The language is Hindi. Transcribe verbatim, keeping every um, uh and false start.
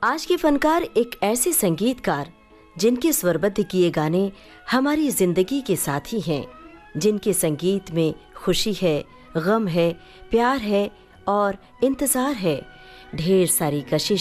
आज के फनकार एक ऐसे संगीतकार जिनके स्वरबद्ध किए गाने हमारी जिंदगी के साथी हैं, जिनके संगीत में खुशी है, गम है, प्यार है और इंतज़ार है। ढेर सारी कशिश